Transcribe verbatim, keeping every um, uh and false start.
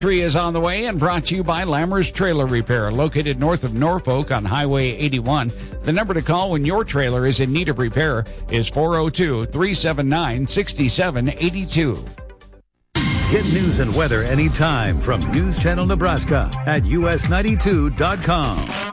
Tree is on the way and brought to you by Lammers Trailer Repair, located north of Norfolk on Highway eighty-one. The number to call when your trailer is in need of repair is four oh two, three seven nine, six seven eight two. Get news and weather anytime from News Channel Nebraska at U S ninety-two dot com.